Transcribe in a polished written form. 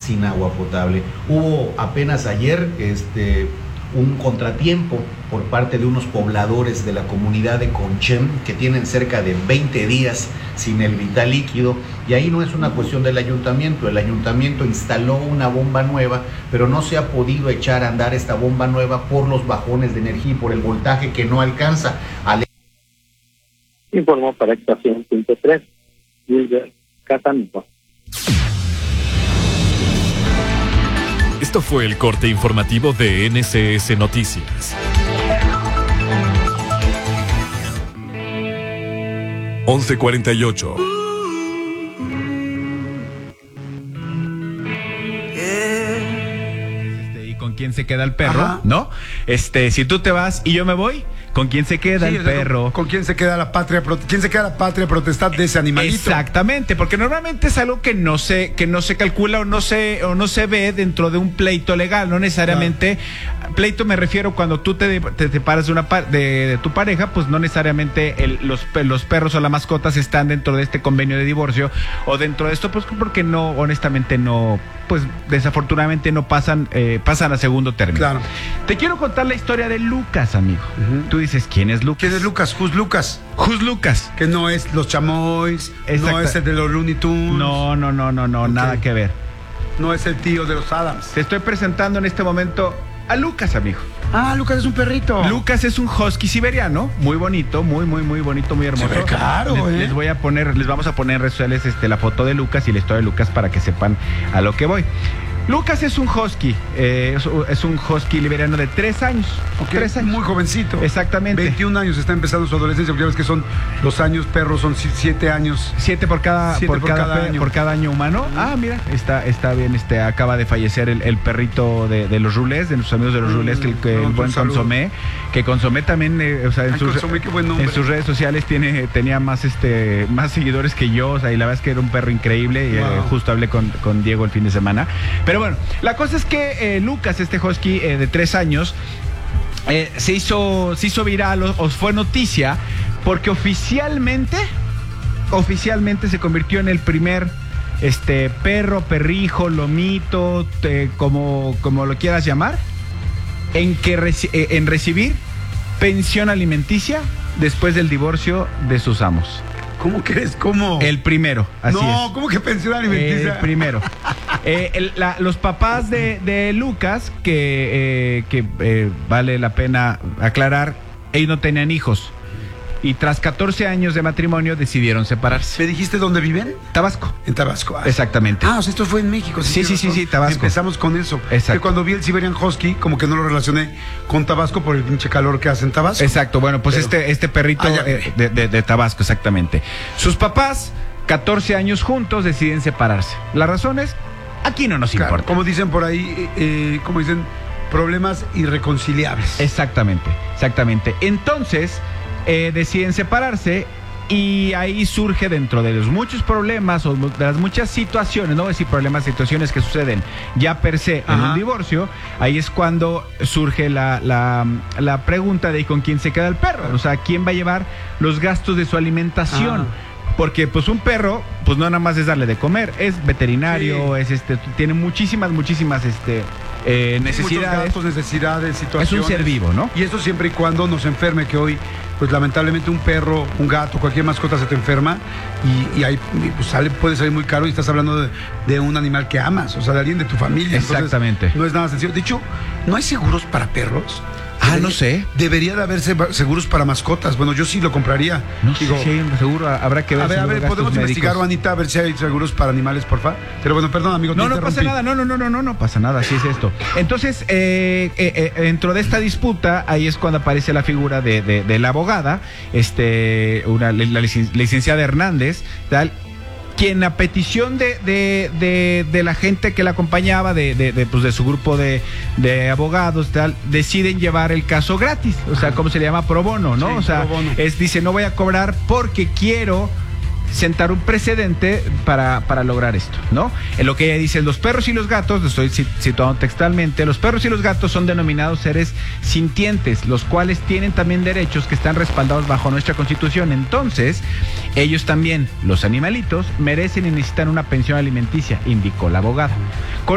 sin agua potable. Hubo apenas ayer un contratiempo por parte de unos pobladores de la comunidad de Conchem que tienen cerca de 20 días sin el vital líquido, y ahí no es una cuestión del ayuntamiento. El ayuntamiento instaló una bomba nueva, pero no se ha podido echar a andar esta bomba nueva por los bajones de energía y por el voltaje que no alcanza. Informó para Estación 103, Wilber Casanova. Esto fue el corte informativo de NCS Noticias. 11:48. ¿Y con quién se queda el perro? Ajá. ¿No? Si tú te vas y yo me voy, ¿con quién se queda el perro? ¿Con quién se queda la patria? ¿Quién se queda la patria potestad de ese animalito? Exactamente, porque normalmente es algo que no se calcula o no se ve dentro de un pleito legal, no necesariamente. Claro. Pleito me refiero cuando tú te separas de tu pareja, pues no necesariamente los perros o las mascotas están dentro de este convenio de divorcio o dentro de esto, pues porque no, honestamente no, pues desafortunadamente no pasan a segundo término. Claro. Te quiero contar la historia de Lucas, amigo. Tú dices, ¿quién es Lucas? ¿Quién es Lucas? Who's Lucas? Who's Lucas? Que no es los chamois, no es el de los Looney Tunes. No, okay. Nada que ver. No es el tío de los Adams. Te estoy presentando en este momento a Lucas, amigo. Ah, Lucas es un perrito. Lucas es un husky siberiano, muy bonito, muy bonito, muy hermoso. Se ve claro, les vamos a poner en redes sociales la foto de Lucas y la historia de Lucas para que sepan a lo que voy. Lucas es un husky, es un husky liberiano de 3 años. Okay. 3 años. Muy jovencito. Exactamente. 21 años, está empezando su adolescencia, porque ya ves que son los años perros, son 7 años. 7 por cada año humano. Ah, mira, está bien, acaba de fallecer el perrito de los Rulés, de nuestros amigos de los Rulés, el buen Consomé, que Consomé también, Consomé, qué buen nombre. En sus redes sociales tenía más seguidores que yo, y la verdad es que era un perro increíble, y justo hablé con Diego el fin de semana. Pero bueno, la cosa es que Lucas, este husky de 3 años, se hizo viral o fue noticia porque oficialmente se convirtió en el primer perro, perrijo, lomito, como lo quieras llamar, en recibir pensión alimenticia después del divorcio de sus amos. ¿Cómo crees? ¿Cómo? El primero, así es. No, ¿cómo que pensión alimenticia? El primero. Los papás de Lucas, que vale la pena aclarar, ellos no tenían hijos. Y tras 14 años de matrimonio decidieron separarse. ¿Me dijiste dónde viven? Tabasco. En Tabasco. Exactamente. O sea, esto fue en México. Sí, Tabasco. Empezamos con eso. Exacto. Que cuando vi el Siberian Husky, como que no lo relacioné con Tabasco por el pinche calor que hace en Tabasco. Exacto, bueno, pues este perrito de Tabasco, exactamente. Sus papás, 14 años juntos, deciden separarse. Las razones, aquí no nos importa. Como dicen por ahí, problemas irreconciliables. Exactamente. Entonces, deciden separarse y ahí surge, dentro de los muchos problemas o de las muchas situaciones, no voy a decir problemas, situaciones que suceden ya per se en un divorcio, ahí es cuando surge la pregunta de ¿con quién se queda el perro? O sea, ¿quién va a llevar los gastos de su alimentación? Porque pues un perro, pues no nada más es darle de comer, es veterinario, tiene muchísimas necesidades. Gastos, necesidades, situaciones. Es un ser vivo, ¿no? Y esto siempre y cuando no se enferme, que hoy, pues lamentablemente un perro, un gato, cualquier mascota se te enferma y ahí pues puede salir muy caro y estás hablando de un animal que amas, o sea, de alguien de tu familia. Exactamente. Entonces, no es nada sencillo. De hecho, ¿no hay seguros para perros? No sé. Debería de haberse seguros para mascotas. Bueno, yo sí lo compraría. No sé si hay un seguro, habrá que ver. A ver, podemos investigar, Juanita, a ver si hay seguros para animales, porfa. Pero bueno, perdón, amigo. No pasa nada, no pasa nada, así es esto. Entonces, dentro de esta disputa, ahí es cuando aparece la figura de la abogada, la licenciada Hernández, tal, quien a petición de la gente que la acompañaba, de su grupo de abogados, tal, deciden llevar el caso gratis, o sea, como se le llama, pro bono, ¿no? Sí, o sea, pro bono. Dice, no voy a cobrar porque quiero sentar un precedente para lograr esto, ¿no? En lo que ella dice, los perros y los gatos, lo estoy situando textualmente, los perros y los gatos son denominados seres sintientes, los cuales tienen también derechos que están respaldados bajo nuestra Constitución. Entonces, ellos también, los animalitos, merecen y necesitan una pensión alimenticia, indicó la abogada.